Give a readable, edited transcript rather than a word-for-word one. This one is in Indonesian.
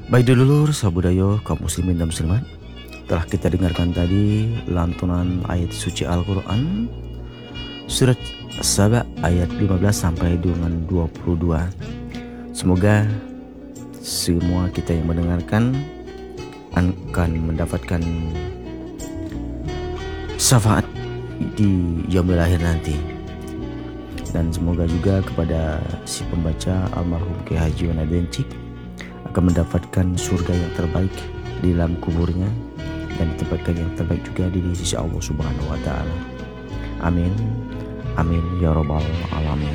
Baik dulur, sabudayo, kaum muslimin dan muslimat, telah kita dengarkan tadi lantunan ayat suci Al-Quran surat Saba ayat 15 sampai dengan 22. Semoga semua kita yang mendengarkan akan mendapatkan syafaat di yaumil akhir nanti. Dan semoga juga kepada si pembaca almarhum Kiai Haji Wanadencik akan mendapatkan surga yang terbaik di dalam kuburnya dan ditempatkan yang terbaik juga di sisi Allah Subhanahu wa taala. Amin. Amin ya rabbal alamin.